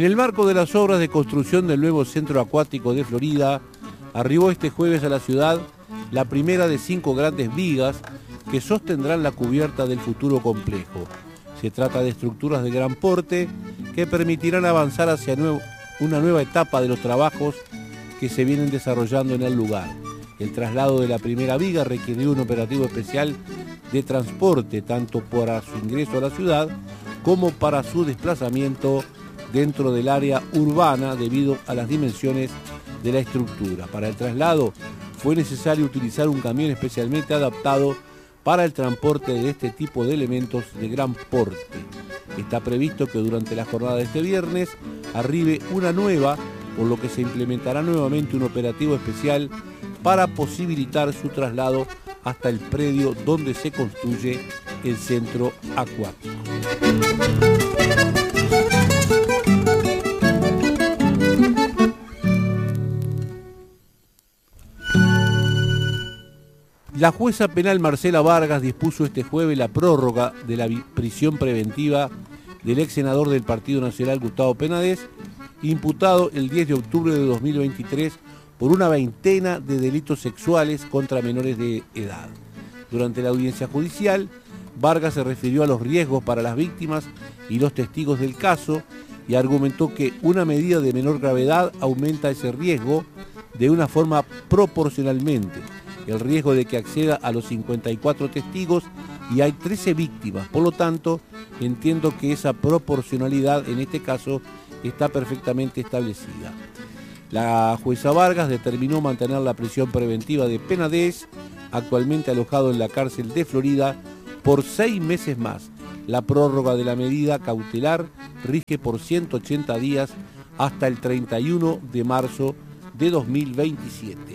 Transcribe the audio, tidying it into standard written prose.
En el marco de las obras de construcción del nuevo centro acuático de Florida, arribó este jueves a la ciudad la primera de 5 grandes vigas que sostendrán la cubierta del futuro complejo. Se trata de estructuras de gran porte que permitirán avanzar hacia una nueva etapa de los trabajos que se vienen desarrollando en el lugar. El traslado de la primera viga requirió un operativo especial de transporte, tanto para su ingreso a la ciudad como para su desplazamiento dentro del área urbana debido a las dimensiones de la estructura. Para el traslado fue necesario utilizar un camión especialmente adaptado para el transporte de este tipo de elementos de gran porte. Está previsto que durante la jornada de este viernes arribe una nueva, por lo que se implementará nuevamente un operativo especial para posibilitar su traslado hasta el predio donde se construye el centro acuático. La jueza penal Marcela Vargas dispuso este jueves la prórroga de la prisión preventiva del ex senador del Partido Nacional Gustavo Penades, imputado el 10 de octubre de 2023 por una veintena de delitos sexuales contra menores de edad. Durante la audiencia judicial, Vargas se refirió a los riesgos para las víctimas y los testigos del caso y argumentó que una medida de menor gravedad aumenta ese riesgo de una forma proporcionalmente. El riesgo de que acceda a los 54 testigos y hay 13 víctimas. Por lo tanto, entiendo que esa proporcionalidad en este caso está perfectamente establecida. La jueza Vargas determinó mantener la prisión preventiva de Penades, actualmente alojado en la cárcel de Florida, por 6 meses más. La prórroga de la medida cautelar rige por 180 días hasta el 31 de marzo de 2027.